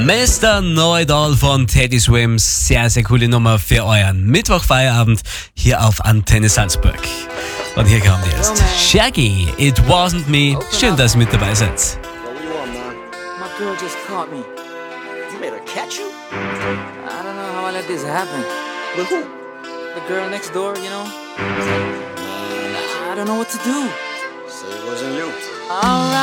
Mr. Know-It-All von Teddy Swims. Sehr, sehr coole Nummer für euren Mittwochfeierabend hier auf Antenne Salzburg. Und hier kommt jetzt Shaggy, It Wasn't Me. Schön, dass ihr mit dabei seid. Yo, what you want, man? My girl just caught me. You made her catch you? I don't know how I let this happen. With who? The girl next door, you know? I don't know what to do. Say it wasn't you. Alright.